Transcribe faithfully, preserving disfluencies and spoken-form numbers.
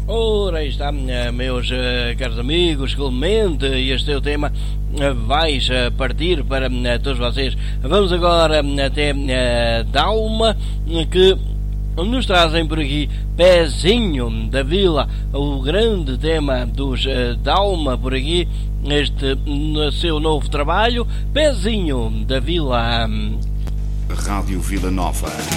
Ora, aí está, meus caros amigos, Clemente, este é o tema, vais partir para todos vocês. Vamos agora até Dalma, que nos trazem por aqui Pezinho da Vila, o grande tema dos Dalma por aqui, este seu novo trabalho, Pezinho da Vila. Rádio Vila Nova.